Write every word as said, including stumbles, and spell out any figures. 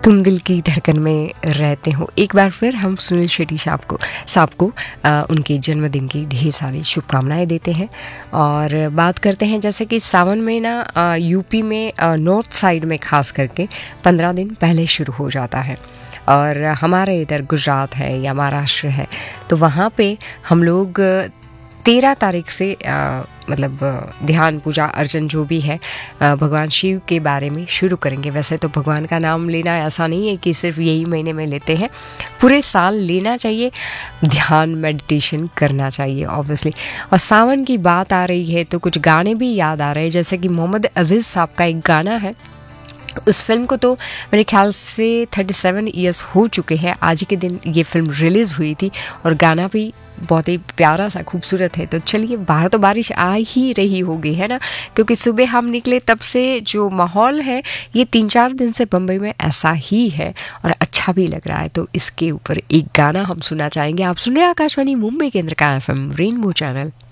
तुम दिल की धड़कन में रहते हो। एक बार फिर हम सुनील शेट्टी साहब को साहब को आ, उनके जन्मदिन की ढेर सारी शुभकामनाएं देते हैं। और बात करते हैं जैसे कि सावन महीना आ, यूपी में आ, नॉर्थ साइड में खास करके पंद्रह दिन पहले शुरू हो जाता है, और हमारे इधर गुजरात है या महाराष्ट्र है तो वहाँ पे हम लोग तेरह तारीख से आ, मतलब ध्यान पूजा अर्चन जो भी है आ, भगवान शिव के बारे में शुरू करेंगे। वैसे तो भगवान का नाम लेना ऐसा नहीं है कि सिर्फ यही महीने में लेते हैं, पूरे साल लेना चाहिए, ध्यान मेडिटेशन करना चाहिए ऑब्वियसली। और सावन की बात आ रही है तो कुछ गाने भी याद आ रहे हैं, जैसे कि मोहम्मद अजीज़ साहब का एक गाना है। उस फिल्म को तो मेरे ख्याल से सैंतीस इयर्स हो चुके हैं, आज ही के दिन ये फिल्म रिलीज़ हुई थी और गाना भी बहुत ही प्यारा सा खूबसूरत है। तो चलिए, बाहर तो बारिश आ ही रही होगी है ना, क्योंकि सुबह हम निकले तब से जो माहौल है ये तीन चार दिन से बम्बई में ऐसा ही है और अच्छा भी लग रहा है। तो इसके ऊपर एक गाना हम सुनना चाहेंगे। आप सुन रहे हैं आकाशवाणी मुंबई केंद्र का एफ एम रेनबो चैनल।